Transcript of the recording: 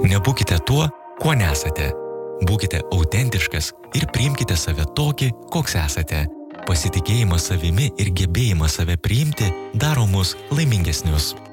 Nebūkite tuo, kuo nesate. Būkite autentiškas ir priimkite save tokį, koks esate. Pasitikėjimas savimi ir gebėjimas save priimti daro mus laimingesnius.